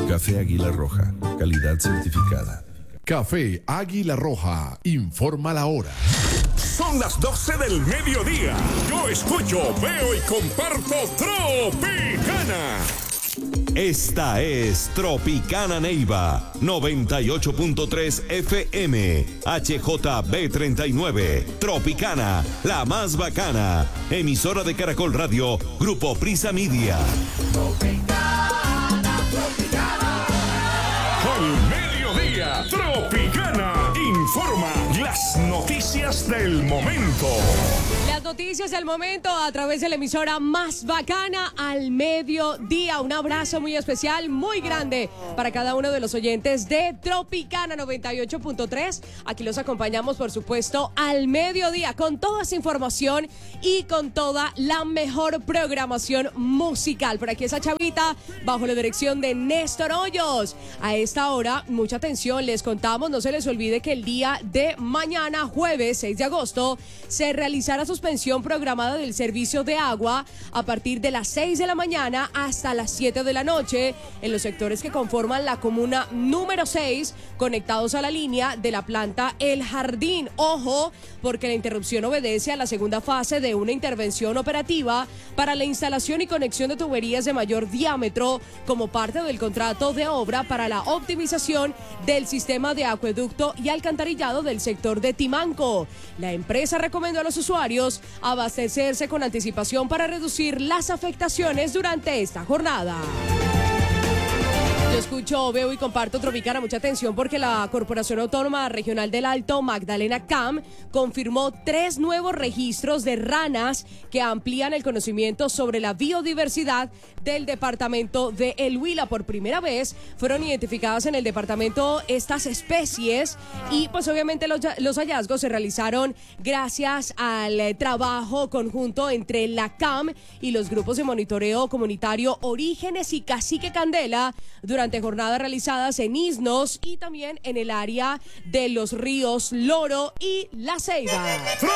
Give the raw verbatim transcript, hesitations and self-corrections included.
Café Águila Roja, calidad certificada. Café Águila Roja, informa la hora. Son las doce del mediodía. Yo escucho, veo y comparto Tropicana. Esta es Tropicana Neiva, noventa y ocho punto tres F M, H J B treinta y nueve, Tropicana, la más bacana, emisora de Caracol Radio, Grupo Prisa Media. Tropicana, Tropicana. Al mediodía, Tropicana informa las noticias del momento. Las noticias del momento a través de la emisora más bacana al mediodía. Un abrazo muy especial, muy grande para cada uno de los oyentes de Tropicana noventa y ocho punto tres. Aquí los acompañamos, por supuesto, al mediodía con toda esa información y con toda la mejor programación musical. Por aquí esa chavita bajo la dirección de Néstor Hoyos. A esta hora, mucha atención, les contamos, no se les olvide que el día de mañana, jueves seis de agosto, se realizará suspensión programada del servicio de agua a partir de las seis de la mañana hasta las siete de la noche en los sectores que conforman la comuna número seis, conectados a la línea de la planta El Jardín. Ojo, porque la interrupción obedece a la segunda fase de una intervención operativa para la instalación y conexión de tuberías de mayor diámetro como parte del contrato de obra para la optimización del sistema de acueducto y alcantarillado del sector de Timanco. La empresa recomendó a los usuarios abastecerse con anticipación para reducir las afectaciones durante esta jornada. Yo escucho, veo y comparto Tropicana. Mucha atención porque la Corporación Autónoma Regional del Alto Magdalena C A M confirmó tres nuevos registros de ranas que amplían el conocimiento sobre la biodiversidad del departamento de El Huila. Por primera vez fueron identificadas en el departamento estas especies y pues obviamente los, los hallazgos se realizaron gracias al trabajo conjunto entre la C A M y los grupos de monitoreo comunitario Orígenes y Cacique Candela durante jornadas realizadas en Isnos y también en el área de los ríos Loro y La Ceiba.